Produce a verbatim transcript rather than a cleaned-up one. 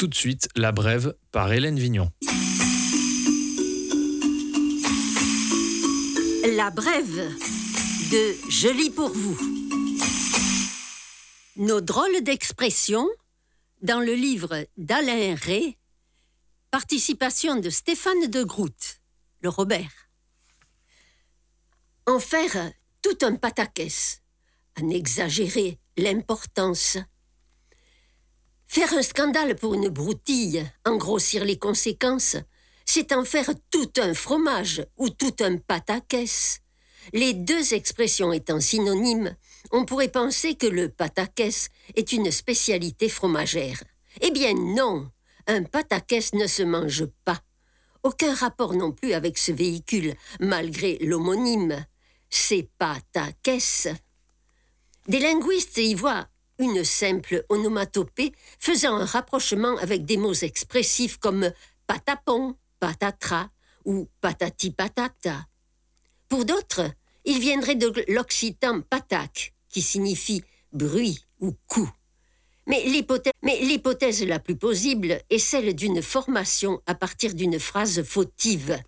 Tout de suite, La Brève par Hélène Vignon. La Brève de Je lis pour vous. Nos drôles d'expressions dans le livre d'Alain Rey, participation de Stéphane de Groot, le Robert. En faire tout un pataquès, en exagérer l'importance. Faire un scandale pour une broutille, en grossir les conséquences, c'est en faire tout un fromage ou tout un pataquès. Les deux expressions étant synonymes, on pourrait penser que le pataquès est une spécialité fromagère. Eh bien non, un pataquès ne se mange pas. Aucun rapport non plus avec ce véhicule, malgré l'homonyme. C'est pataquès. Des linguistes y voient une simple onomatopée faisant un rapprochement avec des mots expressifs comme patapon, patatras ou patati patata. Pour d'autres, il viendrait de l'occitan patac, qui signifie bruit ou coup. Mais l'hypothèse, mais l'hypothèse la plus plausible est celle d'une formation à partir d'une phrase fautive.